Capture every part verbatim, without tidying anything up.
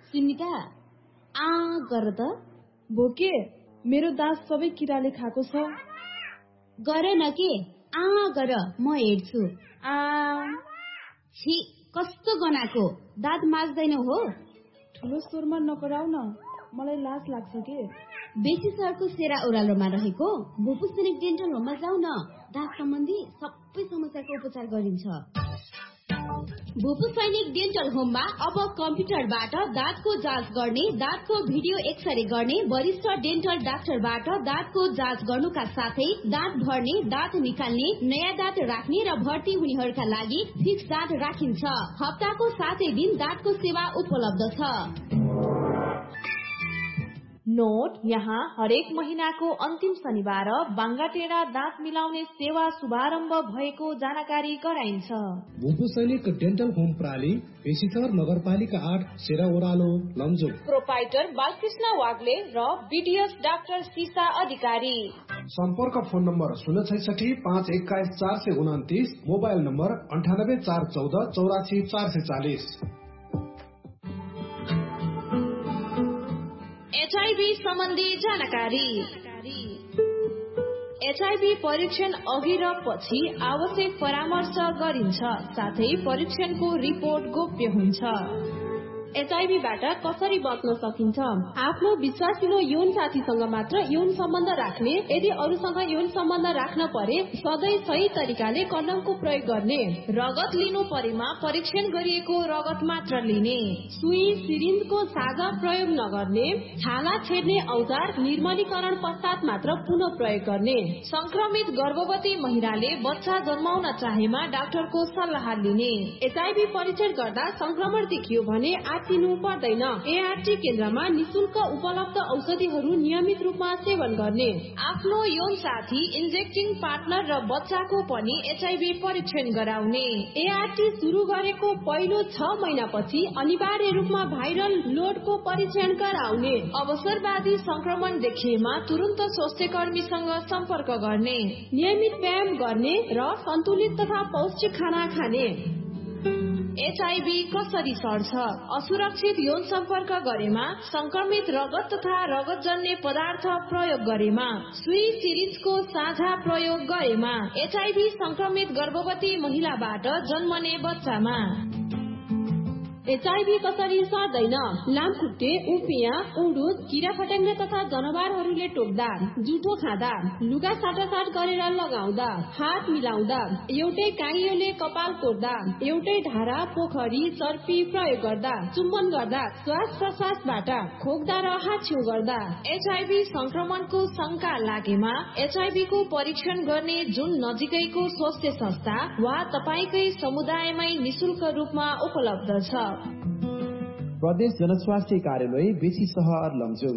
सुनिता आ गर त। भोके मेरो दाँत सबै किराले खाएको छ। गर न के आ गर म हेर्छु। आ छि कस्तो गनाको दाँत माझ्दैन हो। ठुलो स्वरमा नकराउ न, मलाई लाज लाग्छ के। बेसी सरको सेरा ओह्रालोमा रहेको भुपु सैनिक डेन्टल होममा जाऊ न। दाँत सम्बन्धी सबै समस्याको उपचार गरिन्छ। भुपु सैनिक डेन्टल होममा अब कम्प्युटरबाट दाँतको जाँच गर्ने, दाँतको भिडियो एक्सरे गर्ने, वरिष्ठ डेन्टल डाक्टरबाट दाँतको जाँच गर्नुका साथै दाँत भर्ने, दाँत निकाल्ने, नयाँ दाँत राख्ने र भर्ती हुनेहरूका लागि फिक्स दाँत राखिन्छ। हप्ताको सातै दिन दाँतको सेवा उपलब्ध छ। नोट, यहाँ हरेक महिनाको अन्तिम शनिबार बाङ्गाटेडा दाँत मिलाउने सेवा शुभारम्भ भएको जानकारी गराइन्छ। भुपु सैनिक डेन्टल होम प्राली, पेशिथर नगरपालिका आठ, सेरा ओह्रालो, लमजुङ। प्रोपाइटर बालकृष्ण वाग्ले र बीडीएस डाक्टर सीसा अधिकारी। सम्पर्क फोन नम्बर शून्य छैसठी पाँच एक्काइस चार सय उन्तिस, मोबाइल नम्बर अन्ठानब्बे चार चौध चौरासी चार सय चालिस। एचआईभी सम्बन्धी जानकारी। एचआईभी परीक्षण अघि र पछि आवश्यक परामर्श गरिन्छ, साथै परीक्षणको रिपोर्ट गोप्य हुन्छ। एचआईभीबाट कसरी बच्न सकिन्छ? आफ्नो विश्वासिलो यौन साथीसँग मात्र यौन सम्बन्ध राख्ने, यदि अरूसँग यौन सम्बन्ध राख्न परे सधैँ सही तरिकाले कन्डमको प्रयोग गर्ने, रगत लिनु परेमा परीक्षण गरिएको रगत मात्र लिने, सुई सिरिन्जको साझा प्रयोग नगर्ने, छाला छेड्ने औजार निर्मलीकरण पश्चात मात्र पुनः प्रयोग गर्ने, संक्रमित गर्भवती महिलाले बच्चा जन्माउन चाहेमा डाक्टरको सल्लाह लिने। एचआईभी परीक्षण गर्दा संक्रमण देखियो भने आत्तिनु पर्दैन। एआरटी केन्द्रमा निशुल्क उपलब्ध औषधिहरू नियमित रूपमा सेवन गर्ने। आफ्नो यौन साथी, इन्जेक्टिङ पार्टनर र बच्चाको पनि एचआईभी परीक्षण गराउने। एआरटी शुरू गरेको पहिलो छ महिनापछि अनिवार्य रूपमा भाइरल लोडको परीक्षण गराउने। अवसरवादी संक्रमण देखिएमा तुरन्त स्वास्थ्य कर्मीसँग सम्पर्क गर्ने। नियमित व्यायाम गर्ने र सन्तुलित तथा पौष्टिक खाना खाने। एचआईभी कसरी सर्छ? असुरक्षित यौन सम्पर्क गरेमा, संक्रमित रगत तथा रगतजन्य पदार्थ प्रयोग गरेमा, सुई सिरिन्जको साझा प्रयोग गरेमा, एचआईभी संक्रमित गर्भवती महिलाबाट जन्मने बच्चामा। एचआईभी कसरी सर्दैन? लामखुट्टे, उपियाँ, उडुस, किरा फट्याङ्ग्रा तथा जनावरहरूले टोक्दा, जुठो खाँदा, लुगा साटासाट गरेर लगाउँदा, हात मिलाउँदा, एउटै काइयोले कपाल कोर्दा, एउटै धारा, पोखरी, चर्पी प्रयोग गर्दा, चुम्बन गर्दा, श्वास प्रश्वासबाट खोक्दा र हाछ्यौ गर्दा। एचआईभी संक्रमणको शंका लागेमा एचआईभी को परीक्षण गर्ने जुन नजिकैको स्वास्थ्य संस्था वा तपाईकै समुदायमै निशुल्क रूपमा उपलब्ध छ। प्रदेश जनस्वास्थ्य कार्यालय बेसी सहर लमजुङ।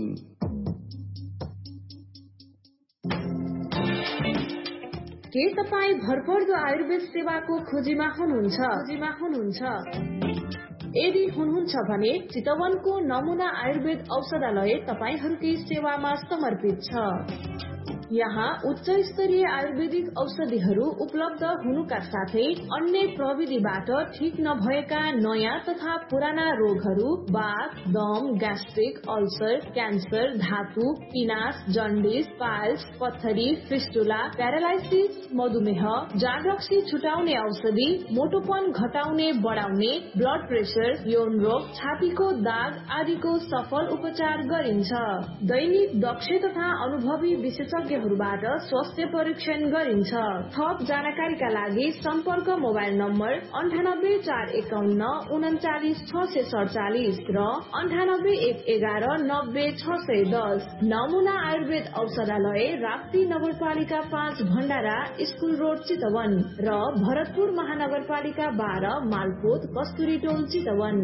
के तपाईँ भरपर्दो आयुर्वेद सेवाको खोजीमा हुनुहुन्छ? खोजीमा हुनुहुन्छ? यदि हुनुहुन्छ भने चितवनको नमुना आयुर्वेद औषधालय तपाईहरूकै सेवामा समर्पित छ। यहाँ उच्च स्तरीय आयुर्वेदिक औषधिहरू उपलब्ध हुनुका साथै अन्य प्रविधिबाट ठीक नभएका नयाँ तथा पुराना रोगहरू, बाथ, दम, ग्यास्ट्रिक, अल्सर, क्यान्सर, धातु, पिनास, जन्डिस, पाइल्स, पत्थरी, फिस्टुला, प्यारालाइसिस, मधुमेह, जाँड रक्सी छुटाउने औषधि, मोटोपन घटाउने बढाउने, ब्लड प्रेसर, यौन रोग, छातीको दाग आदिको सफल उपचार गरिन्छ। दैनिक दक्ष तथा अनुभवी विशेषज्ञ बाट स्वास्थ्य परीक्षण गरिन्छ। थप जानकारीका लागि सम्पर्क मोबाइल नम्बर अन्ठानब्बे चार एकाउन्न उन्चालिस छ सय सडचालिस र अन्ठानब्बे एक एघार नब्बे छ सय दस। नमुना आयुर्वेद औषधालय, राप्ती नगरपालिका पाँच, भण्डारा स्कुल रोड, चितवन र भरतपुर महानगरपालिका बाह्र, मालपोत, कस्तुरी टोल, चितवन।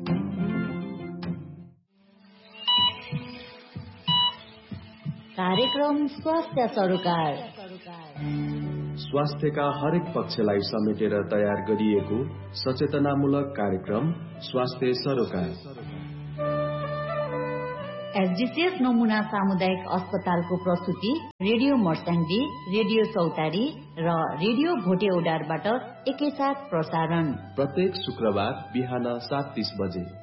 कार्यक्रम स्वास्थ्य सरोकार। स्वास्थ्यका हरेक पक्षलाई समेटेर तयार गरिएको सचेतनामूलक कार्यक्रम स्वास्थ्य सरोकार। एसडीसीएस नमुना सामुदायिक अस्पतालको प्रस्तुति रेडियो मर्स्याङ्गी, रेडियो चौतारी र रेडियो भोटे उडारबाट एकैसाथ प्रसारण। प्रत्येक शुक्रबार बिहान सात तीस बजे।